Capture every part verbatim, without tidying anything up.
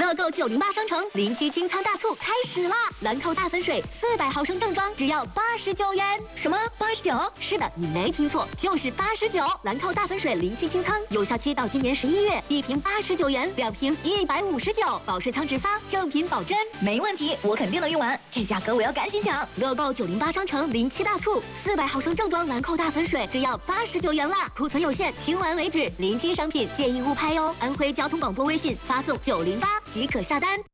乐购九零八商城零七清仓大促开始啦！兰蔻大粉水四百毫升正装只要八十九元。 什么八十九？ 是的，你没听错，就是八十九。兰蔻大粉水零七清仓有效期到今年十一月，一瓶八十九元，两瓶一百五十九，保湿仓直发，正品保真。 没问题，我肯定能用完，这价格我要赶紧抢！ 乐购九零八商城零七大促，四百毫升正装兰蔻大粉水只要八十九元啦，库存有限，清完为止，临期商品建议勿拍哦。安徽交通广播微信发送九零八即可下单。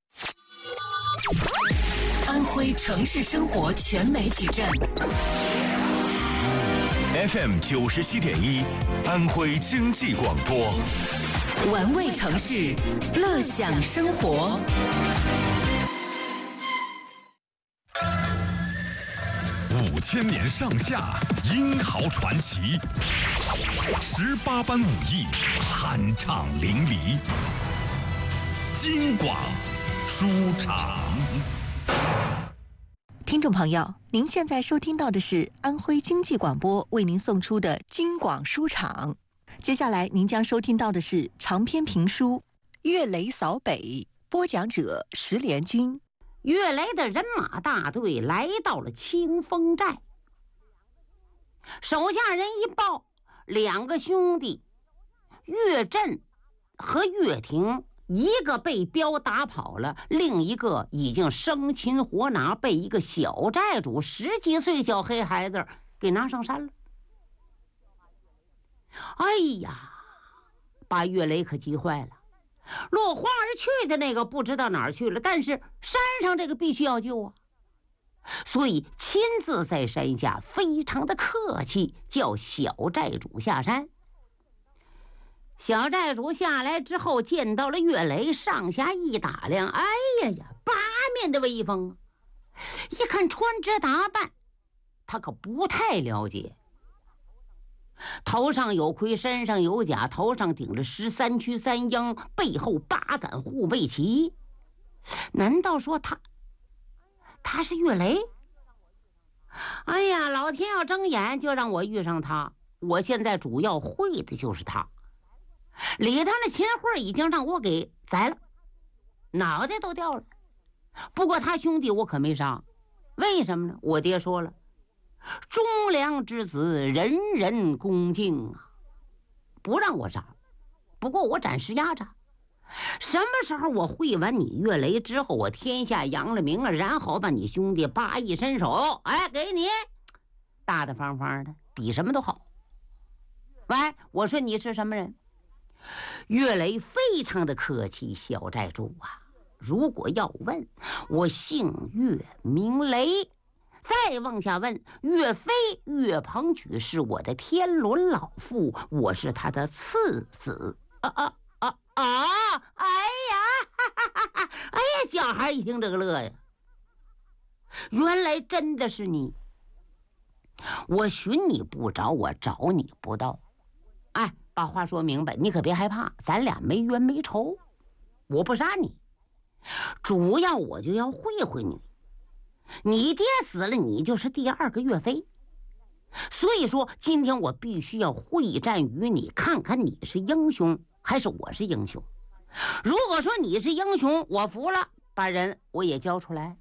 安徽城市生活全媒体站 F M 九十七点一，安徽经济广播， 玩味城市，乐享生活。 五千年上下，英豪传奇，十八般武艺，酣畅淋漓。京广书场。 听众朋友，您现在收听到的是安徽经济广播为您送出的京广书场。接下来您将收听到的是长篇评书《岳雷扫北》，播讲者石连军。 岳雷的人马大队来到了清风寨，手下人一报，两个兄弟岳震和岳霆，一个被彪打跑了，另一个已经生擒活拿，被一个小寨主十几岁小黑孩子给拿上山了。哎呀，把岳雷可急坏了。落荒而去的那个不知道哪儿去了，但是山上这个必须要救啊，所以亲自在山下非常的客气，叫小寨主下山。小寨主下来之后，见到了岳雷，上下一打量，哎呀呀，八面的威风啊！一看穿着打扮，他可不太了解。头上有盔，身上有甲，头上顶着十三曲三缨，背后八杆护背旗。难道说他他是岳雷？哎呀，老天要睁眼就让我遇上他，我现在主要会的就是他。里头的秦桧已经让我给宰了，脑袋都掉了。不过他兄弟我可没杀，为什么呢？我爹说了，忠良之子人人恭敬啊，不让我杀。不过我暂时压着，什么时候我会完你岳雷之后，我天下扬了名啊，然后把你兄弟叭一伸手，哎，给你大大方方的，比什么都好。喂，我说你是什么人？岳雷非常的客气，小寨主啊，如果要问，我姓岳名雷。再往下问，岳飞岳鹏举是我的天伦老父，我是他的次子。啊啊啊啊！哎呀，哈哈哈！哎呀，小孩一听这个乐呀，原来真的是你。我寻你不着，我找你不到。哎，把话说明白，你可别害怕，咱俩没冤没仇，我不杀你，主要我就要会会你。你爹死了，你就是第二个岳飞，所以说今天我必须要会战于你，看看你是英雄还是我是英雄。如果说你是英雄，我服了，把人我也交出来。